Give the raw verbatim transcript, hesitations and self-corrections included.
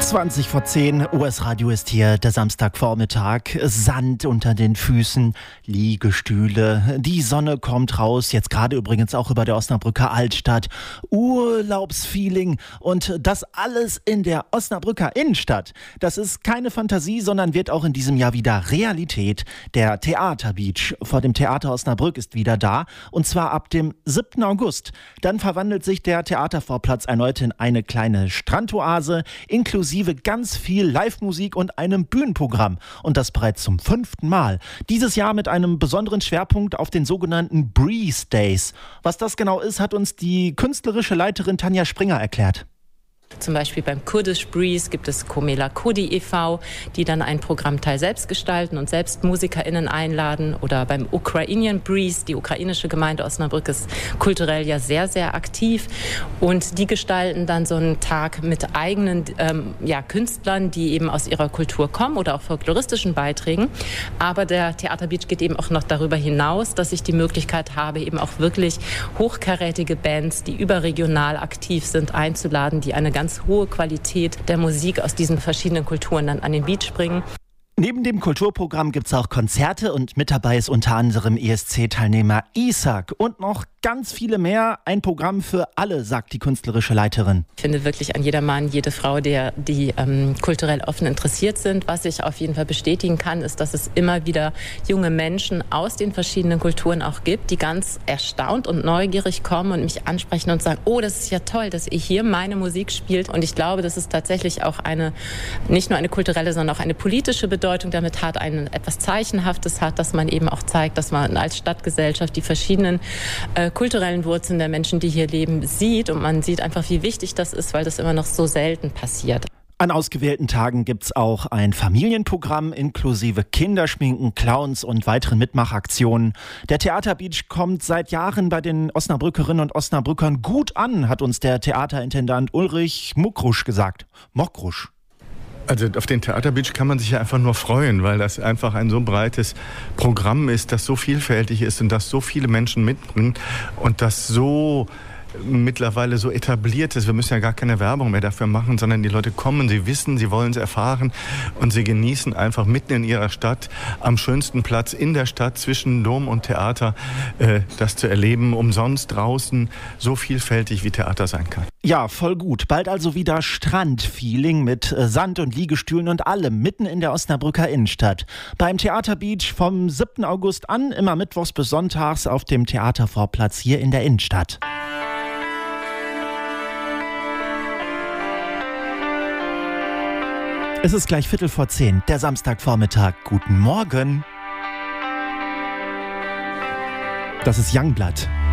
zwanzig vor zehn, U S-Radio ist hier, der Samstagvormittag, Sand unter den Füßen, Liegestühle, die Sonne kommt raus, jetzt gerade übrigens auch über der Osnabrücker Altstadt, Urlaubsfeeling und das alles in der Osnabrücker Innenstadt. Das ist keine Fantasie, sondern wird auch in diesem Jahr wieder Realität. Der Theaterbeach vor dem Theater Osnabrück ist wieder da und zwar ab dem siebten August. Dann verwandelt sich der Theatervorplatz erneut in eine kleine Strandoase, inklusive ganz viel Live-Musik und einem Bühnenprogramm. Und das bereits zum fünften Mal. Dieses Jahr mit einem besonderen Schwerpunkt auf den sogenannten Breeze Days. Was das genau ist, hat uns die künstlerische Leiterin Tanja Springer erklärt. Zum Beispiel beim Kurdish Breeze gibt es Komela Kudi e V, die dann einen Programmteil selbst gestalten und selbst MusikerInnen einladen. Oder beim Ukrainian Breeze, die ukrainische Gemeinde Osnabrück ist kulturell ja sehr, sehr aktiv. Und die gestalten dann so einen Tag mit eigenen ähm, ja, Künstlern, die eben aus ihrer Kultur kommen oder auch folkloristischen Beiträgen. Aber der Theaterbeach geht eben auch noch darüber hinaus, dass ich die Möglichkeit habe, eben auch wirklich hochkarätige Bands, die überregional aktiv sind, einzuladen, die eine ganz hohe Qualität der Musik aus diesen verschiedenen Kulturen dann an den Beach bringen. Neben dem Kulturprogramm gibt es auch Konzerte und mit dabei ist unter anderem E S C-Teilnehmer Isaac und noch ganz viele mehr. Ein Programm für alle, sagt die künstlerische Leiterin. Ich finde wirklich an jeder Mann, jede Frau, der, die ähm, kulturell offen interessiert sind. Was ich auf jeden Fall bestätigen kann, ist, dass es immer wieder junge Menschen aus den verschiedenen Kulturen auch gibt, die ganz erstaunt und neugierig kommen und mich ansprechen und sagen, oh, das ist ja toll, dass ihr hier meine Musik spielt. Und ich glaube, das ist tatsächlich auch eine, nicht nur eine kulturelle, sondern auch eine politische Bedeutung. Damit hat ein etwas Zeichenhaftes hat, dass man eben auch zeigt, dass man als Stadtgesellschaft die verschiedenen äh, kulturellen Wurzeln der Menschen, die hier leben, sieht. Und man sieht einfach, wie wichtig das ist, weil das immer noch so selten passiert. An ausgewählten Tagen gibt's auch ein Familienprogramm inklusive Kinderschminken, Clowns und weiteren Mitmachaktionen. Der Theaterbeach kommt seit Jahren bei den Osnabrückerinnen und Osnabrückern gut an, hat uns der Theaterintendant Ulrich Muckrusch gesagt. Mockrusch. Also auf den Theaterbeach kann man sich ja einfach nur freuen, weil das einfach ein so breites Programm ist, das so vielfältig ist und das so viele Menschen mitbringt und das so mittlerweile so etabliert ist. Wir müssen ja gar keine Werbung mehr dafür machen, sondern die Leute kommen, sie wissen, sie wollen es erfahren und sie genießen einfach mitten in ihrer Stadt, am schönsten Platz in der Stadt zwischen Dom und Theater, äh, das zu erleben, umsonst draußen, so vielfältig wie Theater sein kann. Ja, voll gut. Bald also wieder Strandfeeling mit Sand und Liegestühlen und allem mitten in der Osnabrücker Innenstadt. Beim Theaterbeach vom siebten August an, immer mittwochs bis sonntags auf dem Theatervorplatz hier in der Innenstadt. Es ist gleich Viertel vor zehn, der Samstagvormittag. Guten Morgen. Das ist Youngblood.